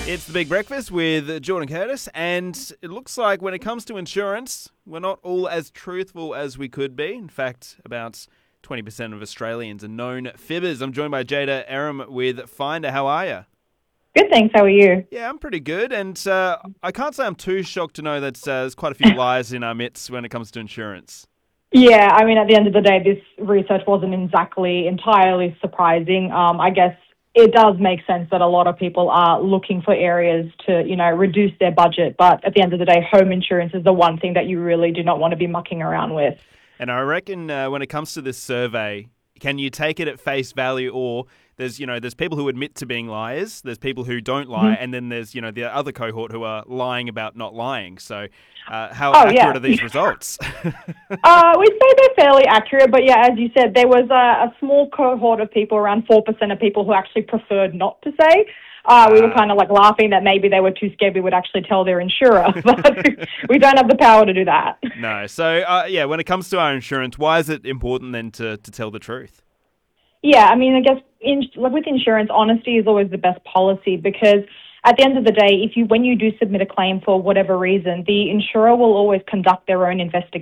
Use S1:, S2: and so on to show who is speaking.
S1: It's The Big Breakfast with Jordan Curtis, and it looks like when it comes to insurance, we're not all as truthful as we could be. In fact, about 20% of Australians are known fibbers. I'm joined by Jada Aram with Finder. How are you?
S2: Good, thanks. How are you?
S1: Yeah, I'm pretty good, and I can't say I'm too shocked to know that there's quite a few lies in our midst when it comes to insurance.
S2: Yeah, I mean, at the end of the day, this research wasn't exactly entirely surprising. I guess it does make sense that a lot of people are looking for areas to, reduce their budget. But at the end of the day, home insurance is the one thing that you really do not want to be mucking around with.
S1: And I reckon when it comes to this survey, can you take it at face value, or there's people who admit to being liars, there's people who don't lie, and then there's, the other cohort who are lying about not lying. So how accurate are these results?
S2: We'd say they're fairly accurate, but yeah, as you said, there was a small cohort of people, around 4% of people who actually preferred not to say. We were kind of like laughing that maybe they were too scared we would actually tell their insurer, but we don't have the power to do that.
S1: No. So, when it comes to our insurance, why is it important then to tell the truth?
S2: Yeah, I mean, I guess with insurance, honesty is always the best policy, because at the end of the day, when you do submit a claim for whatever reason, the insurer will always conduct their own investigation